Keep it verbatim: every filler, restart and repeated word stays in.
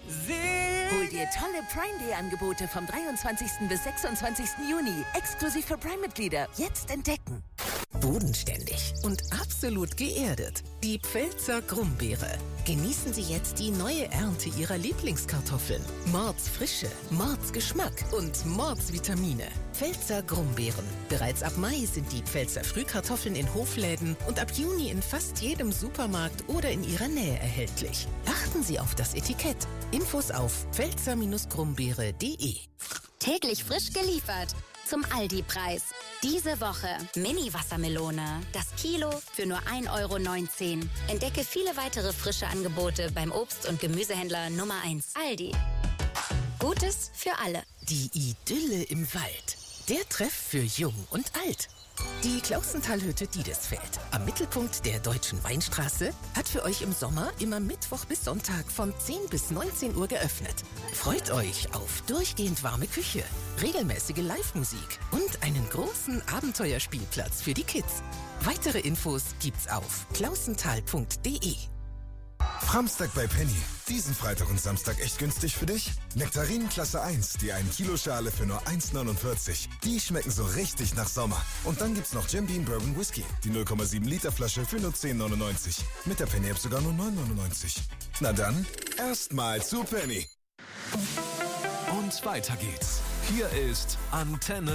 Hol dir tolle Prime Day Angebote vom dreiundzwanzigsten bis sechsundzwanzigsten Juni. Exklusiv für Prime-Mitglieder. Jetzt entdecken. Bodenständig und absolut geerdet. Die Pfälzer Grumbeere. Genießen Sie jetzt die neue Ernte Ihrer Lieblingskartoffeln. Mordsfrische, Mordsgeschmack und Mordsvitamine. Pfälzer Grumbeeren. Bereits ab Mai sind die Pfälzer Frühkartoffeln in Hofläden und ab Juni in fast jedem Supermarkt oder in Ihrer Nähe erhältlich. Achten Sie auf das Etikett. Infos auf pfälzer grumbeere punkt de. Täglich frisch geliefert. Zum Aldi-Preis. Diese Woche Mini-Wassermelone. Das Kilo für nur ein Euro neunzehn. Entdecke viele weitere frische Angebote beim Obst- und Gemüsehändler Nummer eins. Aldi. Gutes für alle. Die Idylle im Wald. Der Treff für Jung und Alt. Die Klausentalhütte Diedesfeld, am Mittelpunkt der Deutschen Weinstraße, hat für euch im Sommer immer Mittwoch bis Sonntag von zehn bis neunzehn Uhr geöffnet. Freut euch auf durchgehend warme Küche, regelmäßige Live-Musik und einen großen Abenteuerspielplatz für die Kids. Weitere Infos gibt's auf klausental punkt de. Framstag bei Penny. Diesen Freitag und Samstag echt günstig für dich? Nektarinen Klasse eins, die ein Kilo Schale für nur eins neunundvierzig. Die schmecken so richtig nach Sommer. Und dann gibt's noch Jim Beam Bourbon Whisky, die null Komma sieben Liter Flasche für nur zehn neunundneunzig. Mit der Penny App sogar nur neun neunundneunzig. Na dann, erstmal zu Penny. Und weiter geht's. Hier ist Antenne